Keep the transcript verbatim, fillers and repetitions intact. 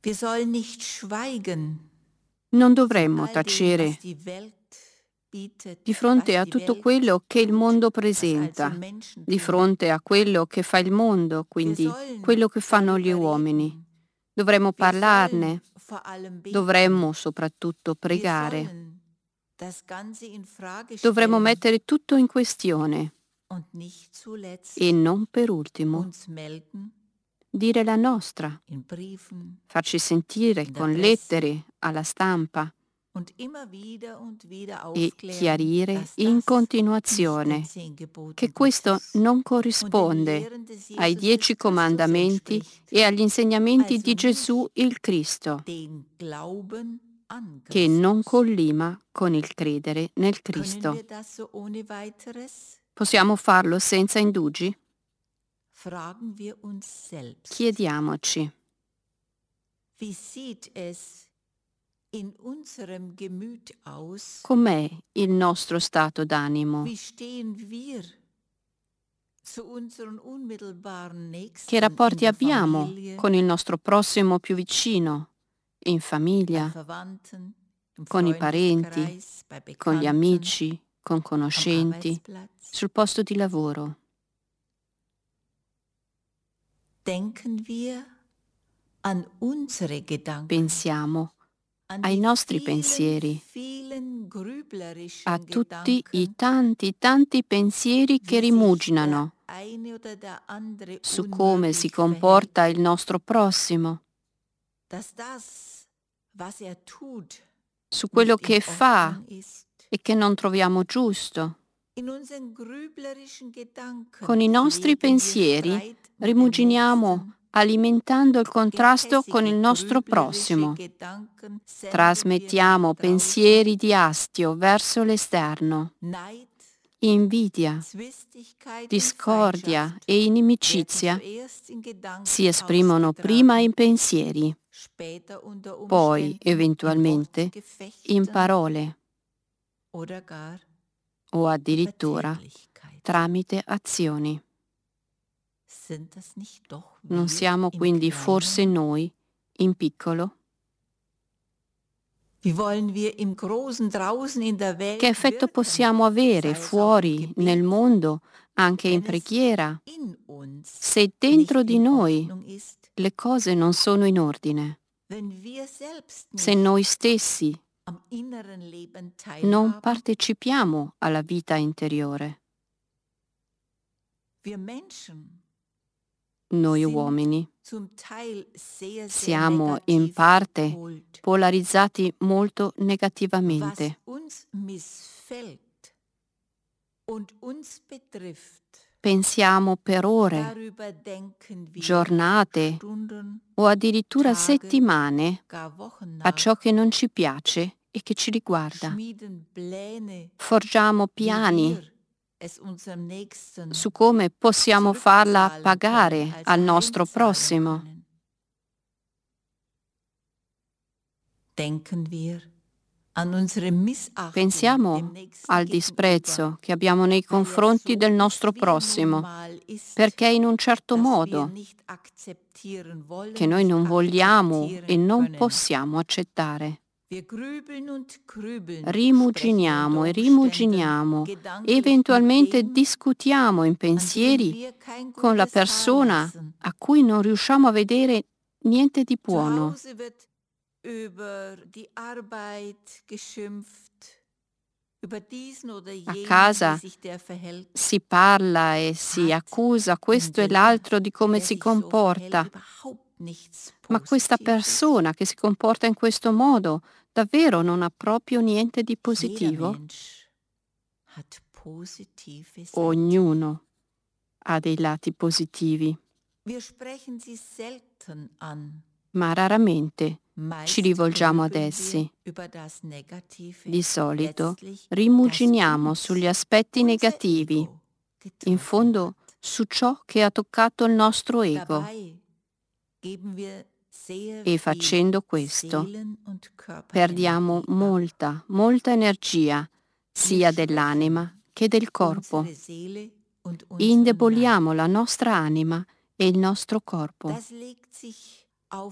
Wir sollen nicht schweigen Non von dovremmo all dem, was tacere die Welt bietet, di fronte was a die tutto Welt quello che il mondo tut, was also presenta, Menschen di tun. fronte a quello che fa il mondo, Wir quindi sollen quello che fanno gli darüber uomini. reden. Dovremmo Wir sollen parlarne, vor allem dovremmo beten. soprattutto Wir pregare, sollen das Ganze in Frage dovremmo stellen mettere tutto in questione und nicht e zuletzt non per ultimo uns melden dire la nostra, in Briefen, farci sentire in der con Presse lettere, alla stampa und immer wieder und wieder e aufklären, chiarire dass in das nicht den continuazione zehn che Geboten questo Gottes non und den corrisponde Lehren des ai Jesus dieci als Christus comandamenti entspricht. e agli insegnamenti Also di Gesù nicht il Cristo, den Glauben an che non Christus. collima con il credere nel Können Cristo. wir das so ohne weiteres? Possiamo farlo senza indugi? Fragen wir uns selbst. Chiediamoci, Wie sieht es in unserem Gemüt aus? com'è il nostro stato d'animo? Wie stehen wir zu unseren unmittelbaren Che Nächsten in rapporti der abbiamo Familie, con il nostro prossimo più vicino, in bei famiglia, Verwandten, im con i parenti, Freundeskreis, bei con gli Bekannten, amici, con am conoscenti, Arbeitsplatz? sul posto di lavoro? Denken wir an unsere Gedanken, Pensiamo an ai die nostri vielen, pensieri, vielen a grüblerischen tutti i Gedanken, tanti, tanti pensieri che wie sich der rimuginano eine oder der andere su come si unmöglich comporta il verhält, nostro prossimo, dass das, was er tut, su quello nicht in che fa Ordnung ist. e che non troviamo giusto. In unseren grüblerischen Con Gedanken i nostri pflegen wir pensieri Streit mit dem rimuginiamo Nächsten. alimentando il contrasto con Gehässige, il nostro grüblerische prossimo. Gedanken senden wir nach Trasmettiamo draußen. pensieri di astio verso l'esterno. Neid, Invidia, Zwistigkeit und discordia Feindschaft e werden inimicizia zuerst in si Gedanken esprimono prima ausgetragen, in pensieri, später unter poi Umständen in eventualmente in Wortgefechten parole oder gar o über addirittura Tätlichkeit. tramite azioni. Sind das nicht doch Non wir siamo im quindi forse Kleinen? noi, in piccolo? Wie wollen wir im großen draußen in der Che Welt effetto wirken, possiamo avere sei es auch im fuori nel Gebet, mondo, anche in wenn es preghiera, in uns se dentro nicht di in noi Ordnung ist, le cose non sono in ordine, wenn wir selbst se nicht noi stessi am inneren Leben non teilhaben? partecipiamo alla vita interiore? Wir Menschen Noi sind uomini zum Teil sehr, sehr siamo in negativ parte gepolt. polarizzati molto Was negativamente. uns missfällt und uns betrifft, Pensiamo per ore, darüber denken wir giornate Stunden, o addirittura Tage, settimane gar Wochen a ciò nach, che non ci piace e che ci riguarda. schmieden Pläne, Forgiamo wie piani wir es unserem Nächsten su come possiamo farla zurückzahlen können, pagare also al nostro heimzahlen prossimo. können. Denken wir an unsere Missachtung dem Pensiamo Nächsten al gegenüber, disprezzo che abbiamo nei weil er confronti so del ist, nostro wie er nun prossimo, mal ist, perché in un certo dass wir modo nicht akzeptieren wollen, che noi nicht non vogliamo e akzeptieren non können. possiamo accettare. Wir grübeln und grübeln, sprechen Rimuginiamo unter e Umständen rimuginiamo e gedanklich mit eventualmente dem, discutiamo in an dem pensieri wir kein con la gutes Haar persona lassen. a cui non riusciamo a vedere niente di Zu buono. Hause wird über die Arbeit geschimpft, über diesen oder A jenen, wie casa sich der verhält. si parla e si Hat accusa in questo e der, l'altro di come der si sich so verhält, comporta, überhaupt nichts ma questa Positives. persona che si comporta in questo modo davvero non ha proprio niente di Jeder positivo? Mensch hat positive Seiten. Ognuno ha dei lati positivi, Wir sprechen sie selten an. ma raramente ci Meist rivolgiamo ad grübeln essi. wir über das Negative, Di solito letztlich rimuginiamo das sugli uns aspetti unser negativi, Ego in getroffen fondo hat. su ciò che ha toccato il nostro ego. Dabei geben wir sehr E viel facendo questo Seelen- und perdiamo Körperenergie ab. molta, molta energia, Wir sia schwächen dell'anima che del corpo. unsere Seele und unseren Indeboliamo Leib. la nostra anima e il nostro corpo. Das legt sich